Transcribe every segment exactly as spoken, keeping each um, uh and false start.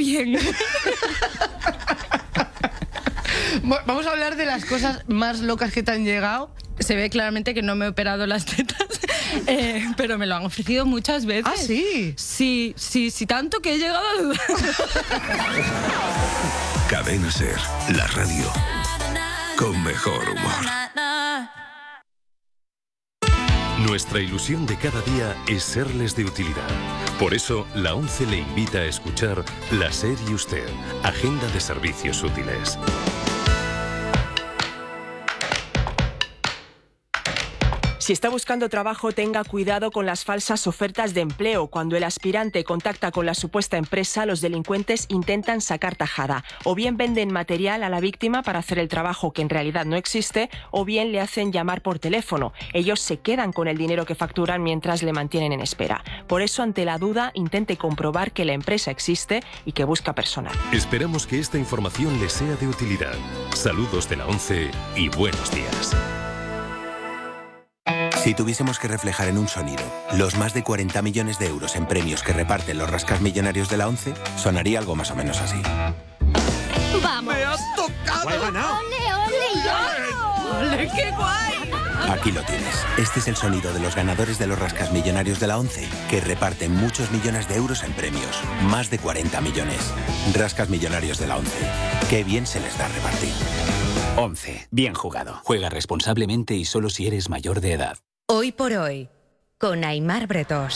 bien. Vamos a hablar de las cosas más locas que te han llegado. Se ve claramente que no me he operado las tetas, eh, pero me lo han ofrecido muchas veces. ¿Ah, sí? Sí, sí, sí, tanto que he llegado a dudar. Cadena Ser, la radio con mejor humor. Nuestra ilusión de cada día es serles de utilidad. Por eso, la ONCE le invita a escuchar La SER y Usted, Agenda de Servicios Útiles. Si está buscando trabajo, tenga cuidado con las falsas ofertas de empleo. Cuando el aspirante contacta con la supuesta empresa, los delincuentes intentan sacar tajada. O bien venden material a la víctima para hacer el trabajo que en realidad no existe, o bien le hacen llamar por teléfono. Ellos se quedan con el dinero que facturan mientras le mantienen en espera. Por eso, ante la duda, intente comprobar que la empresa existe y que busca personal. Esperamos que esta información le sea de utilidad. Saludos de la ONCE y buenos días. Si tuviésemos que reflejar en un sonido los más de cuarenta millones de euros en premios que reparten los rascasmillonarios de la ONCE, sonaría algo más o menos así. ¡Vamos! ¡Me has tocado! ¡He ganado! ¡Ole, ole, yo! ¡Ole, qué guay! Aquí lo tienes. Este es el sonido de los ganadores de los rascasmillonarios de la ONCE, que reparten muchos millones de euros en premios. Más de cuarenta millones. Rascasmillonarios de la ONCE. ¡Qué bien se les da repartir! ONCE. Bien jugado. Juega responsablemente y solo si eres mayor de edad. Hoy por hoy, con Aimar Bretós.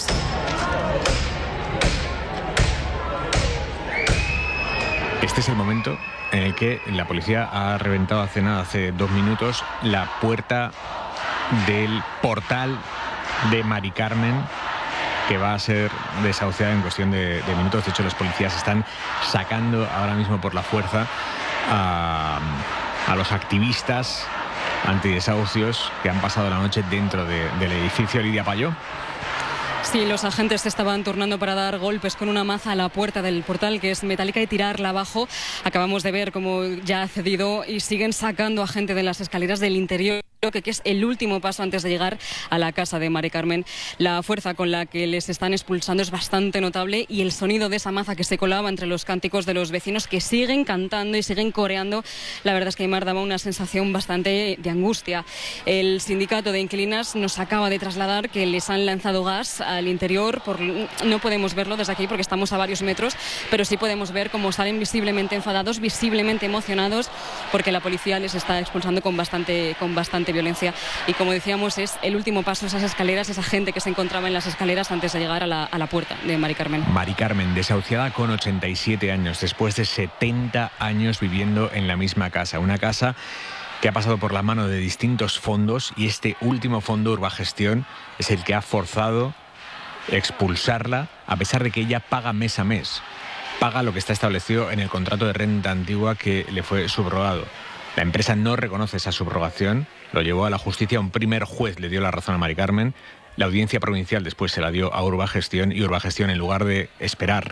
Este es el momento en el que la policía ha reventado hace nada, hace dos minutos, la puerta del portal de Mari Carmen, que va a ser desahuciada en cuestión de, de minutos. De hecho, los policías están sacando ahora mismo por la fuerza a, a los activistas antidesahucios que han pasado la noche dentro de, del edificio. Lidia Payó. Sí, los agentes se estaban turnando para dar golpes con una maza a la puerta del portal, que es metálica, y tirarla abajo. Acabamos de ver cómo ya ha cedido y siguen sacando a gente de las escaleras del interior, que, que es el último paso antes de llegar a la casa de Mari Carmen. La fuerza con la que les están expulsando es bastante notable, y el sonido de esa maza que se colaba entre los cánticos de los vecinos, que siguen cantando y siguen coreando, la verdad es que Aimar daba una sensación bastante de angustia. El sindicato de inquilinas nos acaba de trasladar que les han lanzado gas al interior. Por, no podemos verlo desde aquí porque estamos a varios metros, pero sí podemos ver cómo salen visiblemente enfadados, visiblemente emocionados, porque la policía les está expulsando con bastante, con bastante violencia. Y como decíamos, es el último paso, esas escaleras, esa gente que se encontraba en las escaleras antes de llegar a la, a la puerta de Mari Carmen. Mari Carmen, desahuciada con ochenta y siete años, después de setenta años viviendo en la misma casa. Una casa que ha pasado por la mano de distintos fondos, y este último fondo, Urbagestión, es el que ha forzado expulsarla, a pesar de que ella paga mes a mes. Paga lo que está establecido en el contrato de renta antigua que le fue subrogado. La empresa no reconoce esa subrogación, lo llevó a la justicia, un primer juez le dio la razón a Mari Carmen, la audiencia provincial después se la dio a Urbagestión, y Urbagestión, en lugar de esperar,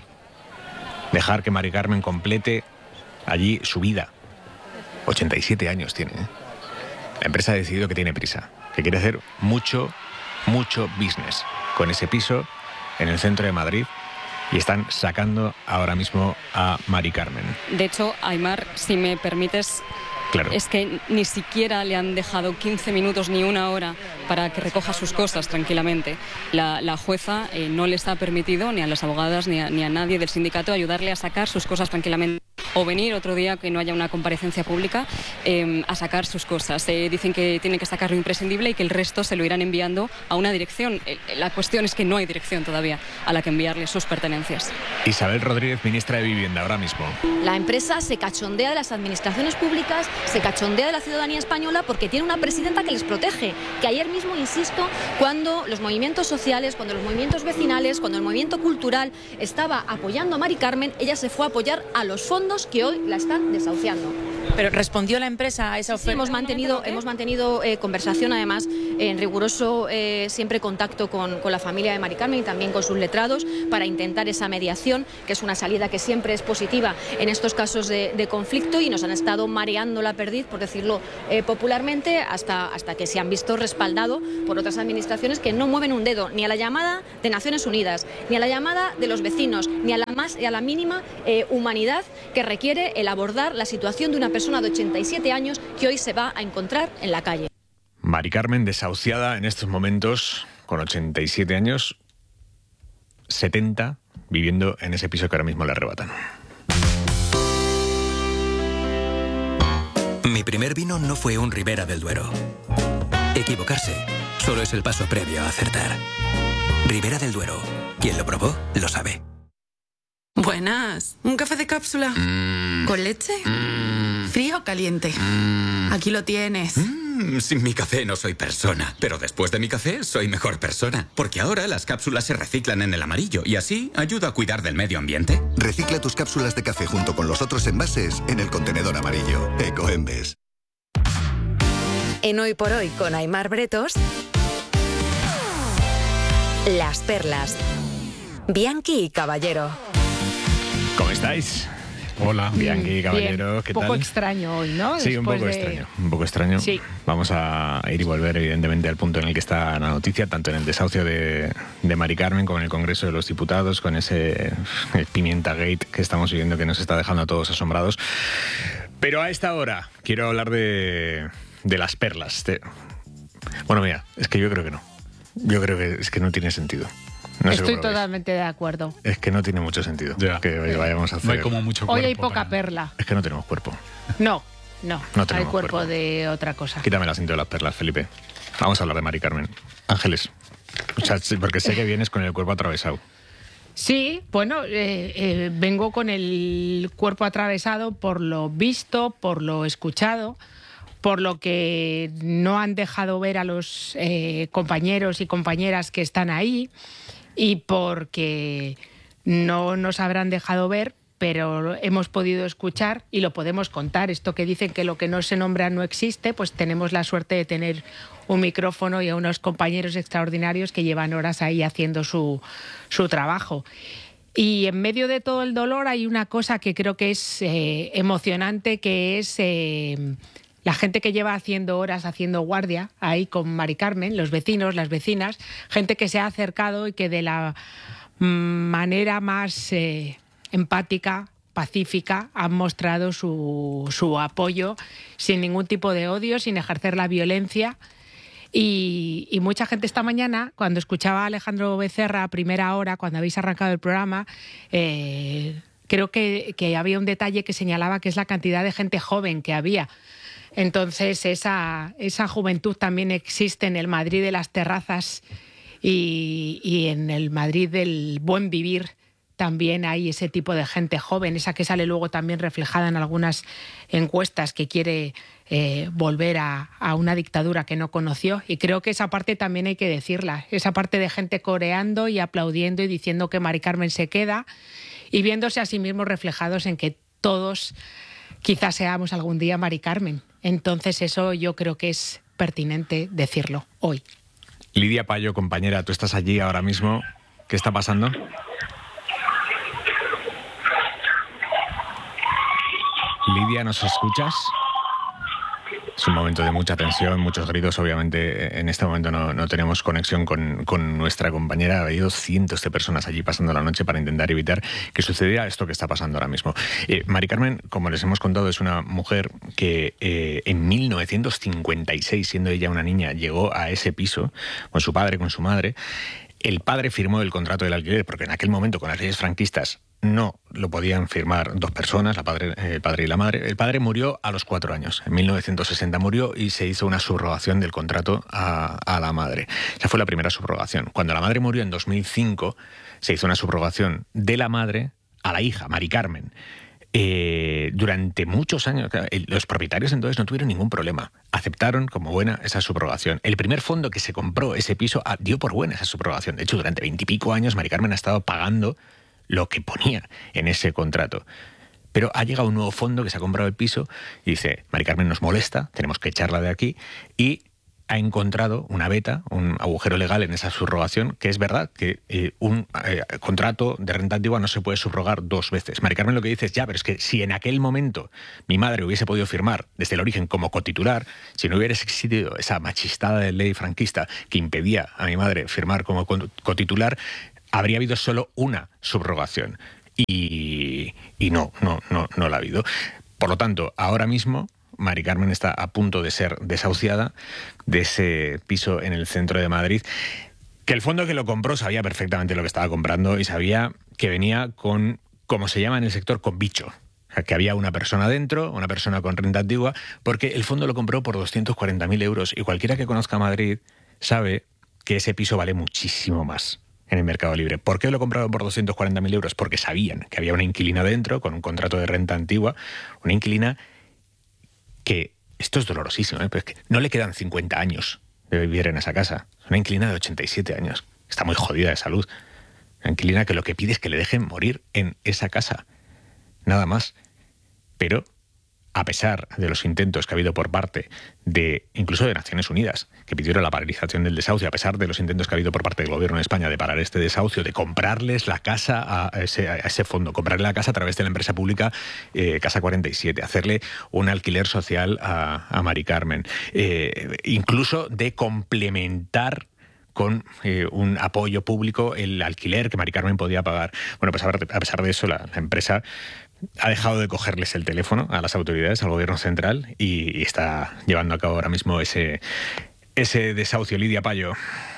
dejar que Mari Carmen complete allí su vida, ochenta y siete años tiene, ¿eh? La empresa ha decidido que tiene prisa, que quiere hacer mucho, mucho business con ese piso en el centro de Madrid, y están sacando ahora mismo a Mari Carmen. De hecho, Aimar, si me permites, claro, es que ni siquiera le han dejado quince minutos ni una hora para que recoja sus cosas tranquilamente. La, la jueza eh, no les ha permitido, ni a las abogadas ni a, ni a nadie del sindicato, ayudarle a sacar sus cosas tranquilamente, o venir otro día que no haya una comparecencia pública eh, a sacar sus cosas. Eh, dicen que tienen que sacar lo imprescindible y que el resto se lo irán enviando a una dirección. Eh, la cuestión es que no hay dirección todavía a la que enviarle sus pertenencias. Isabel Rodríguez, ministra de Vivienda, ahora mismo. La empresa se cachondea de las administraciones públicas, se cachondea de la ciudadanía española, porque tiene una presidenta que les protege, que ayer mismo, insisto, cuando los movimientos sociales, cuando los movimientos vecinales, cuando el movimiento cultural estaba apoyando a Mari Carmen, ella se fue a apoyar a los fondos que hoy la están desahuciando. ¿Pero respondió la empresa a esa oferta? Sí, hemos mantenido, hemos mantenido eh, conversación, además, en riguroso eh, siempre contacto con, con la familia de Mari Carmen y también con sus letrados para intentar esa mediación, que es una salida que siempre es positiva en estos casos de, de conflicto, y nos han estado mareando la perdiz, por decirlo eh, popularmente, hasta, hasta que se han visto respaldado por otras administraciones que no mueven un dedo, ni a la llamada de Naciones Unidas, ni a la llamada de los vecinos, ni a la, más, a la mínima eh, humanidad que requiere el abordar la situación de una persona de ochenta y siete años que hoy se va a encontrar en la calle. Mari Carmen, desahuciada en estos momentos, con ochenta y siete años, setenta, viviendo en ese piso que ahora mismo le arrebatan. Mi primer vino no fue un Ribera del Duero. Equivocarse solo es el paso previo a acertar. Ribera del Duero. Quien lo probó, lo sabe. Buenas. ¿Un café de cápsula? Mm. ¿Con leche? Mm. ¿Frío o caliente? Mm. Aquí lo tienes. Mm. Sin mi café no soy persona, pero después de mi café soy mejor persona, porque ahora las cápsulas se reciclan en el amarillo y así ayuda a cuidar del medio ambiente. Recicla tus cápsulas de café junto con los otros envases en el contenedor amarillo. Ecoembes. En Hoy por Hoy con Aimar Bretos, Las Perlas. Bianchi y Caballero. ¿Cómo estáis? Hola, Bianchi, Caballero, Bien. ¿qué tal? Un poco extraño hoy, ¿no? Sí, un Después poco de... extraño, un poco extraño. Sí. Vamos a ir y volver, evidentemente, al punto en el que está la noticia, tanto en el desahucio de, de Mari Carmen como en el Congreso de los Diputados, con ese Pimienta Gate que estamos viviendo que nos está dejando a todos asombrados. Pero a esta hora quiero hablar de, de las perlas. De... Bueno, mira, es que yo creo que no. Yo creo que es que no tiene sentido. No Estoy totalmente de acuerdo. Es que no tiene mucho sentido ya, que hoy vayamos a hacer. No hay como mucho cuerpo. Hoy hay poca para... perla. Es que no tenemos cuerpo. No, no. No tenemos hay cuerpo, cuerpo de otra cosa. Quítame el asiento de las perlas, Felipe. Vamos a hablar de Mari Carmen. Ángeles. O sea, porque sé que vienes con el cuerpo atravesado. Sí, bueno, eh, eh, vengo con el cuerpo atravesado por lo visto, por lo escuchado, por lo que no han dejado ver a los eh, compañeros y compañeras que están ahí, y porque no nos habrán dejado ver, pero hemos podido escuchar y lo podemos contar. Esto que dicen que lo que no se nombra no existe, pues tenemos la suerte de tener un micrófono y a unos compañeros extraordinarios que llevan horas ahí haciendo su, su trabajo. Y en medio de todo el dolor hay una cosa que creo que es eh, emocionante, que es... Eh, la gente que lleva haciendo horas, haciendo guardia ahí con Mari Carmen, los vecinos, las vecinas, gente que se ha acercado y que de la manera más eh, empática, pacífica, han mostrado su, su apoyo sin ningún tipo de odio, sin ejercer la violencia. Y, y mucha gente esta mañana, cuando escuchaba a Alejandro Becerra a primera hora, cuando habéis arrancado el programa, eh, creo que, que había un detalle que señalaba que es la cantidad de gente joven que había. Entonces, esa, esa juventud también existe en el Madrid de las terrazas y, y en el Madrid del buen vivir. También hay ese tipo de gente joven, esa que sale luego también reflejada en algunas encuestas, que quiere eh, volver a, a una dictadura que no conoció. Y creo que esa parte también hay que decirla, esa parte de gente coreando y aplaudiendo y diciendo que Mari Carmen se queda y viéndose a sí mismos reflejados en que todos quizás seamos algún día Mari Carmen. Entonces eso yo creo que es pertinente decirlo hoy. Lidia Payo, compañera, tú estás allí ahora mismo. ¿Qué está pasando? Lidia, ¿nos escuchas? Es un momento de mucha tensión, muchos gritos. Obviamente, en este momento no, no tenemos conexión con, con nuestra compañera. Ha habido cientos de personas allí pasando la noche para intentar evitar que sucediera esto que está pasando ahora mismo. Eh, Mari Carmen, como les hemos contado, es una mujer que eh, en mil novecientos cincuenta y seis, siendo ella una niña, llegó a ese piso con su padre, con su madre. El padre firmó el contrato del alquiler, porque en aquel momento, con las leyes franquistas, no lo podían firmar dos personas, la padre, el padre y la madre. El padre murió a los cuatro años. En mil novecientos sesenta murió y se hizo una subrogación del contrato a, a la madre. Esa fue la primera subrogación. Cuando la madre murió en dos mil cinco, se hizo una subrogación de la madre a la hija, Mari Carmen. Eh, durante muchos años, los propietarios entonces no tuvieron ningún problema. Aceptaron como buena esa subrogación. El primer fondo que se compró ese piso dio por buena esa subrogación. De hecho, durante veintipico años Mari Carmen ha estado pagando lo que ponía en ese contrato. Pero ha llegado un nuevo fondo que se ha comprado el piso y dice, Mari Carmen nos molesta, tenemos que echarla de aquí, y ha encontrado una veta, un agujero legal en esa subrogación, que es verdad que eh, un eh, contrato de renta antigua no se puede subrogar dos veces. Mari Carmen lo que dice es, ya, pero es que si en aquel momento mi madre hubiese podido firmar desde el origen como cotitular, si no hubiera existido esa machistada de ley franquista que impedía a mi madre firmar como cotitular, habría habido solo una subrogación. Y, y no, no, no, no la ha habido. Por lo tanto, ahora mismo Mari Carmen está a punto de ser desahuciada de ese piso en el centro de Madrid, que el fondo que lo compró sabía perfectamente lo que estaba comprando y sabía que venía con, como se llama en el sector, con bicho. O sea, que había una persona dentro, una persona con renta antigua, porque el fondo lo compró por doscientos cuarenta mil euros y cualquiera que conozca Madrid sabe que ese piso vale muchísimo más en el mercado libre. ¿Por qué lo compraron por doscientos cuarenta mil euros? Porque sabían que había una inquilina dentro con un contrato de renta antigua, una inquilina que, esto es dolorosísimo, ¿eh? Pero es que no le quedan cincuenta años de vivir en esa casa. Es una inquilina de ochenta y siete años. Está muy jodida de salud. Una inquilina que lo que pide es que le dejen morir en esa casa. Nada más. Pero, a pesar de los intentos que ha habido por parte de, incluso de Naciones Unidas, que pidieron la paralización del desahucio, a pesar de los intentos que ha habido por parte del gobierno de España de parar este desahucio, de comprarles la casa a ese, a ese fondo, comprarle la casa a través de la empresa pública eh, Casa cuarenta y siete, hacerle un alquiler social a, a Mari Carmen, eh, incluso de complementar con eh, un apoyo público el alquiler que Mari Carmen podía pagar. Bueno, pues a pesar de eso, la, la empresa ha dejado de cogerles el teléfono a las autoridades, al gobierno central, y, y está llevando a cabo ahora mismo ese, ese desahucio. Lidia Payo.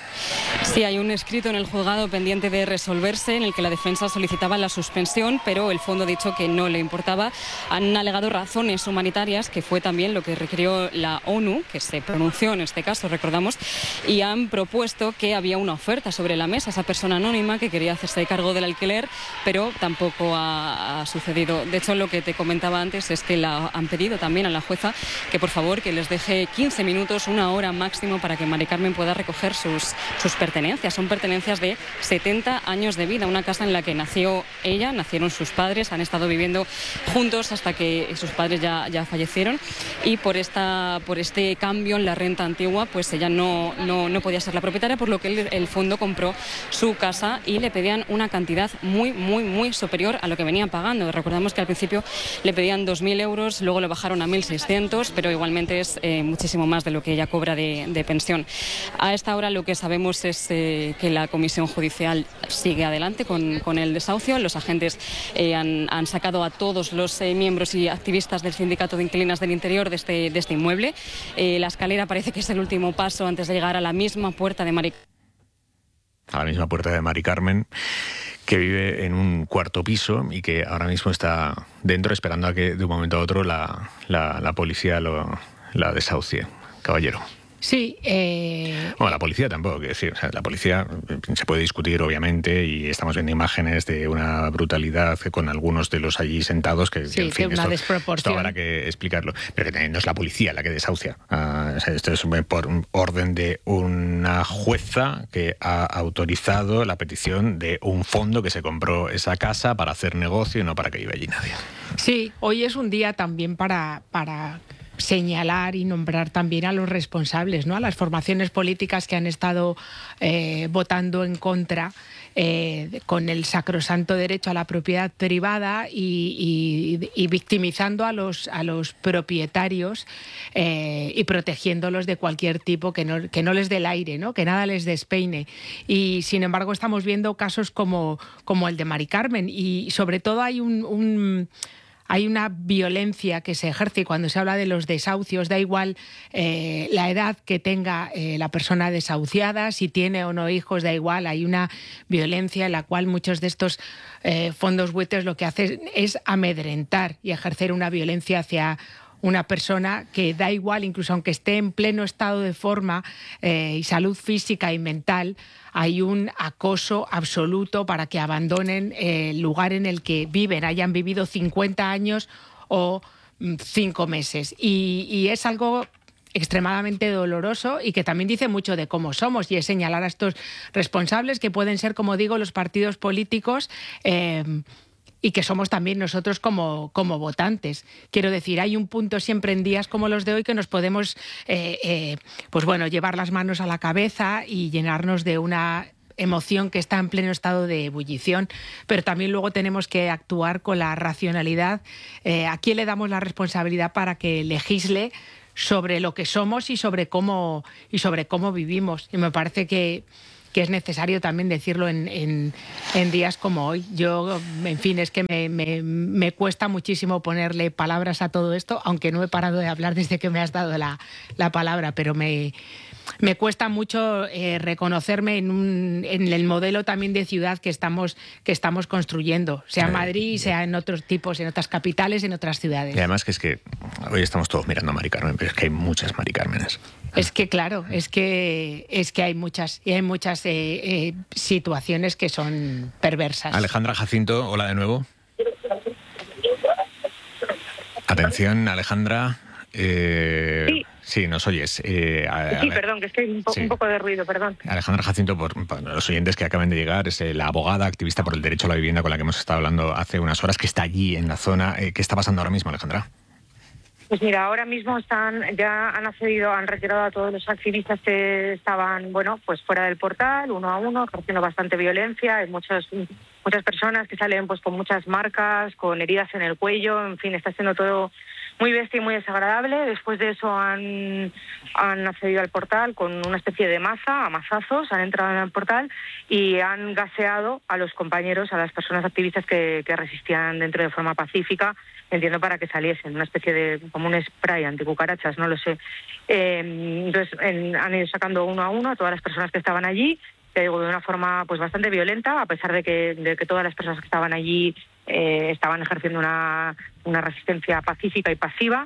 Sí, hay un escrito en el juzgado pendiente de resolverse en el que la defensa solicitaba la suspensión, pero el fondo ha dicho que no le importaba. Han alegado razones humanitarias, que fue también lo que requirió la ONU, que se pronunció en este caso, recordamos, y han propuesto que había una oferta sobre la mesa, esa persona anónima que quería hacerse cargo del alquiler, pero tampoco ha, ha sucedido. De hecho, lo que te comentaba antes es que la han pedido también a la jueza que por favor que les deje quince minutos, una hora máximo, para que Mari Carmen pueda recoger sus sus pertenencias. Son pertenencias de setenta años de vida, una casa en la que nació ella, nacieron sus padres, han estado viviendo juntos hasta que sus padres ya, ya fallecieron, y por esta por este cambio en la renta antigua, pues ella no, no, no podía ser la propietaria, por lo que el, el fondo compró su casa y le pedían una cantidad muy, muy, muy superior a lo que venían pagando. Recordamos que al principio le pedían dos mil euros, luego le bajaron a mil seiscientos, pero igualmente es eh, muchísimo más de lo que ella cobra de, de pensión. A esta hora lo que sabemos es eh, que la Comisión Judicial sigue adelante con, con el desahucio. Los agentes eh, han, han sacado a todos los eh, miembros y activistas del Sindicato de Inquilinas del Interior de este, de este inmueble. Eh, la escalera parece que es el último paso antes de llegar a la misma puerta de Mari a la misma puerta de Mari Carmen, que vive en un cuarto piso y que ahora mismo está dentro esperando a que de un momento a otro la, la, la policía lo, la desahucie. Caballero. Sí. Eh... Bueno, la policía tampoco, quiero decir. O sea, la policía se puede discutir, obviamente, y estamos viendo imágenes de una brutalidad con algunos de los allí sentados que, sí, que en fin, que una esto, desproporción. esto habrá que explicarlo. Pero que no es la policía la que desahucia. Uh, o sea, esto es por orden de una jueza que ha autorizado la petición de un fondo que se compró esa casa para hacer negocio y no para que viva allí nadie. Sí, hoy es un día también para... para... señalar y nombrar también a los responsables, ¿no? A las formaciones políticas que han estado eh, votando en contra eh, con el sacrosanto derecho a la propiedad privada y, y, y victimizando a los, a los propietarios eh, y protegiéndolos de cualquier tipo que no, que no les dé el aire, ¿no? Que nada les despeine. Y sin embargo estamos viendo casos como, como el de Mari Carmen, y sobre todo hay un... un Hay una violencia que se ejerce, y cuando se habla de los desahucios, da igual eh, la edad que tenga eh, la persona desahuciada, si tiene o no hijos, da igual. Hay una violencia en la cual muchos de estos eh, fondos buitres lo que hacen es amedrentar y ejercer una violencia hacia una persona que da igual, incluso aunque esté en pleno estado de forma eh, y salud física y mental, hay un acoso absoluto para que abandonen el lugar en el que viven, hayan vivido cincuenta años o cinco meses. Y, y es algo extremadamente doloroso y que también dice mucho de cómo somos, y es señalar a estos responsables, que pueden ser, como digo, los partidos políticos, eh, y que somos también nosotros como, como votantes. Quiero decir, hay un punto siempre en días como los de hoy que nos podemos eh, eh, pues bueno, llevar las manos a la cabeza y llenarnos de una emoción que está en pleno estado de ebullición, pero también luego tenemos que actuar con la racionalidad. Eh, ¿A quién le damos la responsabilidad para que legisle sobre lo que somos y sobre cómo, y sobre cómo vivimos? Y me parece que, que es necesario también decirlo en, en, en días como hoy. Yo, en fin, es que me, me, me cuesta muchísimo ponerle palabras a todo esto, aunque no he parado de hablar desde que me has dado la, la palabra, pero me... Me cuesta mucho eh, reconocerme en, un, en el modelo también de ciudad que estamos, que estamos construyendo, sea en Madrid, sea en otros tipos, en otras capitales, en otras ciudades. Y además que es que hoy estamos todos mirando a Mari Carmen, pero es que hay muchas Mari Cármenes. Es que claro, es que es que hay muchas y hay muchas eh, eh, situaciones que son perversas. Alejandra Jacinto, hola de nuevo. Atención, Alejandra. Eh, sí. Sí, nos oyes. Eh, a, sí, a perdón, que es que hay un, po sí. un poco de ruido, perdón. Alejandra Jacinto, por, por los oyentes que acaban de llegar, es eh, la abogada activista por el derecho a la vivienda con la que hemos estado hablando hace unas horas, que está allí en la zona. Eh, ¿Qué está pasando ahora mismo, Alejandra? Pues mira, ahora mismo están, ya han accedido, han retirado a todos los activistas que estaban, bueno, pues fuera del portal, uno a uno, ejerciendo bastante violencia. Hay muchos, muchas personas que salen pues con muchas marcas, con heridas en el cuello, en fin, está siendo todo muy bestia y muy desagradable. Después de eso han, han accedido al portal con una especie de maza, a mazazos, han entrado en el portal y han gaseado a los compañeros, a las personas activistas que, que resistían dentro de forma pacífica, entiendo para que saliesen, una especie de, como un spray anticucarachas, no lo sé. Eh, entonces en, han ido sacando uno a uno a todas las personas que estaban allí, te digo, de una forma pues bastante violenta, a pesar de que, de que todas las personas que estaban allí eh, estaban ejerciendo una, una resistencia pacífica y pasiva.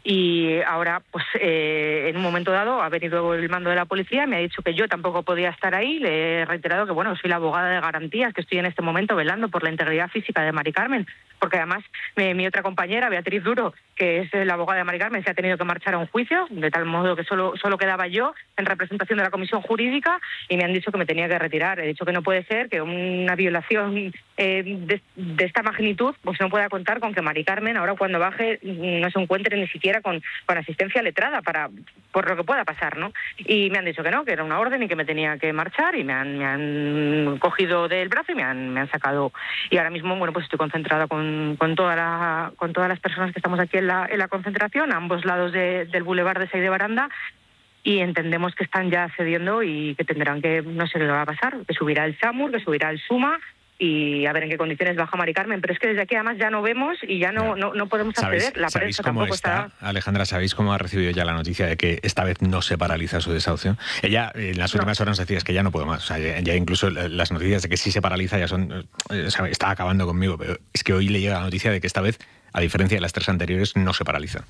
Y ahora, pues eh, en un momento dado, ha venido el mando de la policía, me ha dicho que yo tampoco podía estar ahí. Le he reiterado que, bueno, soy la abogada de garantías, que estoy en este momento velando por la integridad física de Mari Carmen, porque además mi, mi otra compañera, Beatriz Duro, que es la abogada de Mari Carmen, se ha tenido que marchar a un juicio, de tal modo que solo, solo quedaba yo en representación de la comisión jurídica, y me han dicho que me tenía que retirar. He dicho que no puede ser que una violación eh, de, de esta magnitud pues no pueda contar con que Mari Carmen, ahora cuando baje, no se encuentre ni siquiera Con, con asistencia letrada para por lo que pueda pasar, ¿no? Y me han dicho que no, que era una orden y que me tenía que marchar, y me han, me han cogido del brazo y me han, me han sacado. Y ahora mismo, bueno, pues estoy concentrada con, con, toda la, con todas las personas que estamos aquí en la, en la concentración, a ambos lados de, del Boulevard de Sey de Baranda, y entendemos que están ya cediendo y que tendrán que, no sé qué va a pasar, que subirá el SAMUR, que subirá el SUMA, y a ver en qué condiciones baja Mari Carmen. Pero es que desde aquí además ya no vemos y ya no, no, no podemos acceder. La prensa tampoco está, está... Alejandra, ¿sabéis cómo ha recibido ya la noticia de que esta vez no se paraliza su desahucio? Ella en las últimas no. horas nos decía es que ya no puedo más. O sea, ya, ya incluso las noticias de que sí se paraliza ya son... O sea, está acabando conmigo, pero es que hoy le llega la noticia de que esta vez, a diferencia de las tres anteriores, no se paraliza.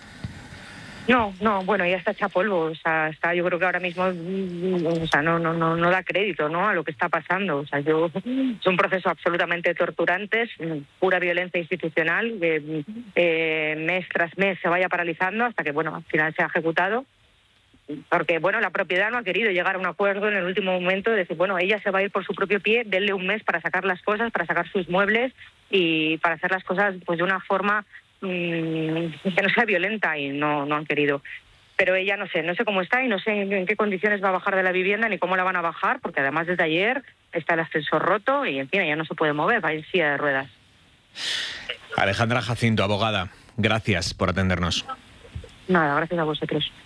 No, no, bueno, ya está hecha polvo, o sea, está, yo creo que ahora mismo, o sea, no, no, no, no da crédito, ¿no?, a lo que está pasando. O sea, yo, es un proceso absolutamente torturante, pura violencia institucional, que eh, mes tras mes se vaya paralizando hasta que, bueno, al final se ha ejecutado. Porque, bueno, la propiedad no ha querido llegar a un acuerdo en el último momento de decir, bueno, ella se va a ir por su propio pie, denle un mes para sacar las cosas, para sacar sus muebles y para hacer las cosas pues de una forma que no sea violenta, y no, no han querido. Pero ella no sé, no sé cómo está y no sé en, en qué condiciones va a bajar de la vivienda ni cómo la van a bajar, porque además desde ayer está el ascensor roto y en fin, ella no se puede mover, va en silla de ruedas. Alejandra Jacinto, abogada, gracias por atendernos. Nada, gracias a vosotros.